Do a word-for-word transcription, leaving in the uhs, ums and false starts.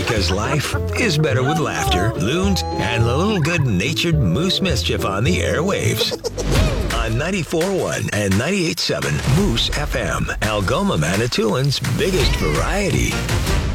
Because life is better with laughter, loons, and a little good-natured moose mischief on the airwaves. On ninety-four point one and ninety-eight point seven Moose F M, Algoma, Manitoulин's biggest variety.